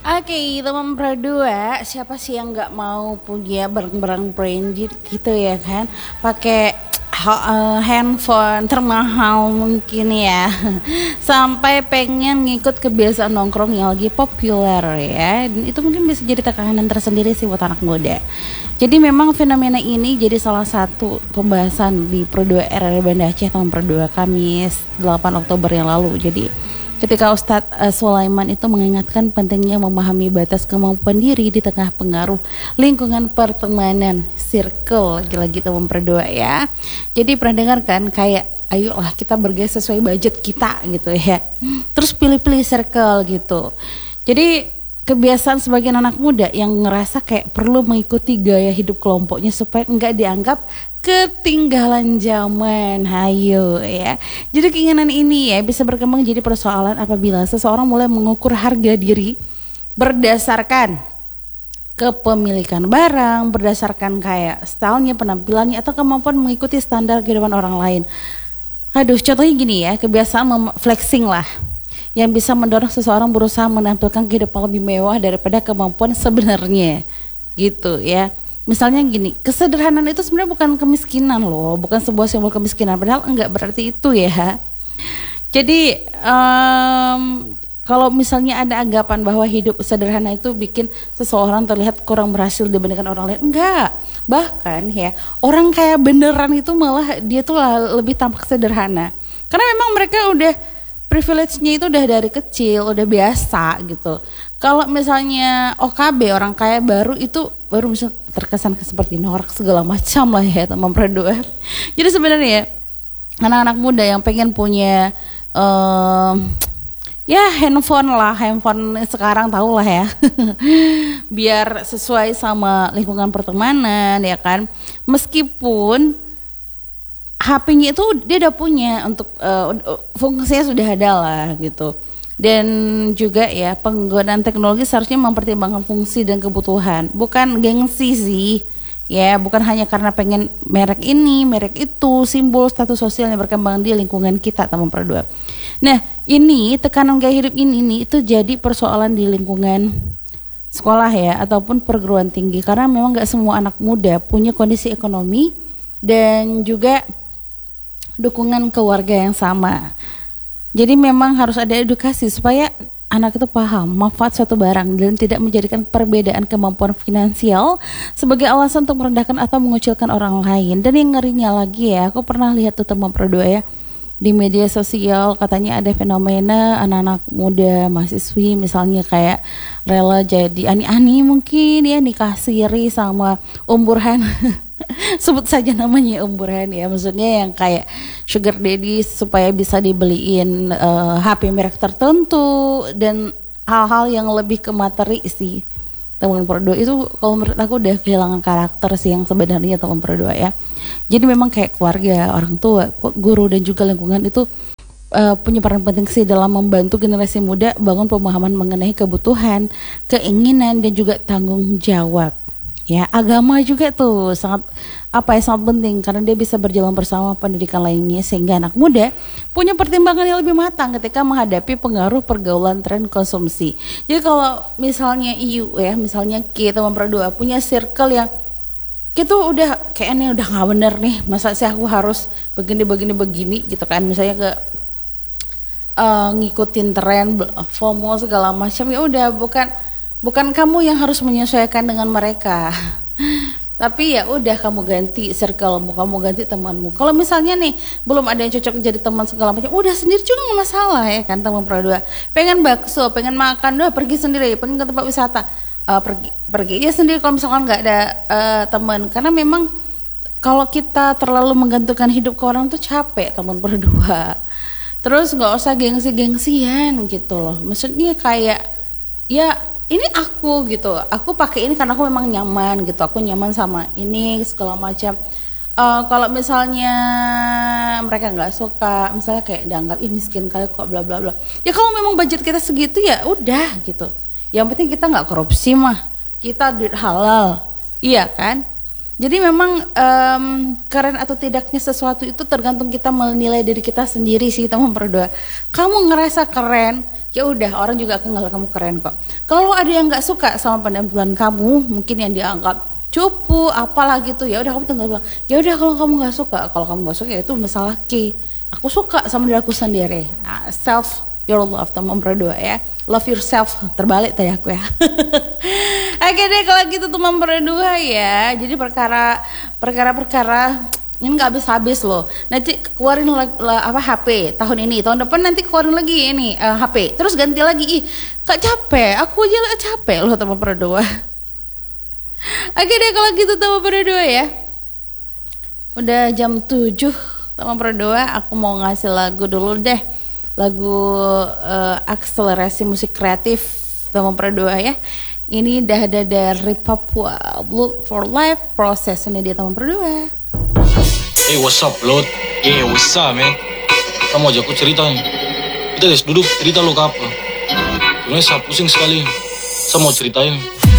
Oke, teman berdua, siapa sih yang nggak mau punya barang-barang branded gitu ya kan? Pakai handphone termahal mungkin ya, sampai pengen ngikut kebiasaan nongkrong yang lagi populer ya. Dan itu mungkin bisa jadi tekanan tersendiri sih buat anak muda. Jadi memang fenomena ini jadi salah satu pembahasan di Pro 2 RRI Banda Aceh tahun Pro 2 Kamis 8 Oktober yang lalu. Jadi ketika Ustadz Sulaiman itu mengingatkan pentingnya memahami batas kemampuan diri di tengah pengaruh lingkungan pertemanan, circle, lagi-lagi teman berdua ya. Jadi pernah dengar kan kayak ayolah kita bergaya sesuai budget kita gitu ya. Terus pilih-pilih circle gitu. Jadi kebiasaan sebagian anak muda yang ngerasa kayak perlu mengikuti gaya hidup kelompoknya supaya enggak dianggap ketinggalan zaman. Hayo ya. Jadi keinginan ini ya bisa berkembang jadi persoalan apabila seseorang mulai mengukur harga diri berdasarkan kepemilikan barang, berdasarkan kayak stylenya, penampilannya, atau kemampuan mengikuti standar kehidupan orang lain. Aduh, contohnya gini ya, kebiasaan flexing lah yang bisa mendorong seseorang berusaha menampilkan kehidupan lebih mewah daripada kemampuan sebenarnya gitu ya. Misalnya gini, kesederhanaan itu sebenarnya bukan kemiskinan loh, bukan sebuah simbol kemiskinan, padahal enggak berarti itu ya. Jadi kalau misalnya ada anggapan bahwa hidup sederhana itu bikin seseorang terlihat kurang berhasil dibandingkan orang lain, enggak. Bahkan ya, orang kaya beneran itu malah dia tuh lebih tampak sederhana. Karena memang mereka udah privilege-nya itu udah dari kecil, udah biasa gitu. Kalau misalnya OKB orang kaya baru itu baru bisa terkesan seperti norak segala macam lah ya teman berdua. Jadi sebenarnya anak-anak muda yang pengen punya ya handphone sekarang tahu lah ya. Biar sesuai sama lingkungan pertemanan ya kan. Meskipun HP-nya itu dia udah punya untuk fungsinya sudah ada lah gitu. Dan juga ya penggunaan teknologi seharusnya mempertimbangkan fungsi dan kebutuhan, bukan gengsi sih. Ya, bukan hanya karena pengen merek ini, merek itu, simbol status sosial yang berkembang di lingkungan kita teman berdua. Nah, ini tekanan gaya hidup ini itu jadi persoalan di lingkungan sekolah ya ataupun perguruan tinggi karena memang gak semua anak muda punya kondisi ekonomi dan juga dukungan keluarga yang sama. Jadi memang harus ada edukasi supaya anak itu paham manfaat suatu barang dan tidak menjadikan perbedaan kemampuan finansial sebagai alasan untuk merendahkan atau mengucilkan orang lain. Dan yang ngerinya lagi ya, aku pernah lihat tuh teman berdua ya di media sosial katanya ada fenomena anak-anak muda mahasiswi misalnya kayak rela jadi ani-ani mungkin ya nikah siri sama umburhan. Sebut saja namanya umburhan ya, maksudnya yang kayak sugar daddy supaya bisa dibeliin HP merek tertentu dan hal-hal yang lebih ke materi sih teman berdua itu kalau menurut aku udah kehilangan karakter sih yang sebenarnya teman berdua ya. Jadi memang kayak keluarga, orang tua, guru dan juga lingkungan itu punya peran penting sih dalam membantu generasi muda bangun pemahaman mengenai kebutuhan, keinginan dan juga tanggung jawab. Ya, agama juga tuh sangat sangat penting karena dia bisa berjalan bersama pendidikan lainnya sehingga anak muda punya pertimbangan yang lebih matang ketika menghadapi pengaruh pergaulan tren konsumsi. Jadi kalau misalnya misalnya kita berdua punya circle yang kita udah kayaknya udah nggak bener nih, masa sih aku harus begini gitu kan, misalnya ke ngikutin tren FOMO segala macam, ya udah bukan kamu yang harus menyesuaikan dengan mereka. Tapi ya udah kamu ganti circle-mu, kamu ganti temanmu. Kalau misalnya nih belum ada yang cocok jadi teman segala macam, udah sendiri juga nggak masalah ya kan teman berdua. Pengen bakso, pengen makan, udah pergi sendiri, pengen ke tempat wisata, pergi ya sendiri kalau misalkan nggak ada teman. Karena memang kalau kita terlalu menggantungkan hidup ke orang tuh capek teman berdua. Terus nggak usah gengsi-gengsian gitu loh. Maksudnya kayak ya ini aku gitu, aku pakai ini karena aku memang nyaman gitu, aku nyaman sama ini segala macam. Kalau misalnya mereka nggak suka, misalnya kayak dianggap miskin kali kok bla bla bla. Ya kalau memang budget kita segitu ya udah gitu. Yang penting kita nggak korupsi mah, kita duit halal, iya kan? Jadi memang keren atau tidaknya sesuatu itu tergantung kita menilai diri kita sendiri sih teman berdua. Kamu ngerasa keren ya udah orang juga akan ngeliat kamu keren kok. Kalau ada yang nggak suka sama penampilan kamu, mungkin yang dianggap cupu apalah gitu, ya udah kamu tinggal bilang ya udah kalau kamu nggak suka, ya itu masalah aku suka sama diri aku sendiri. Self your love nomor 2 ya, love yourself, terbalik tadi aku ya. Oke deh kalau gitu nomor 2 ya. Jadi perkara ini nggak habis-habis loh. Nanti keluarin HP tahun ini, tahun depan nanti keluarin lagi ini HP, terus ganti lagi. Ih, kak capek, aku aja capek loh nomor 2. Oke deh kalau gitu nomor 2 ya. Udah jam 7 nomor 2, aku mau ngasih lagu dulu deh. Lagu akselerasi musik kreatif nomor 2 ya. Ini dah ada dari Papua, Blood for Life Process. Ini dia nomor 2. Hey, what's up, Lord? Yeah, what's up, man? Kamu ajak aku cerita nih. Kita duduk cerita lo ke apa? Sebenarnya saya pusing sekali. Saya mau ceritain.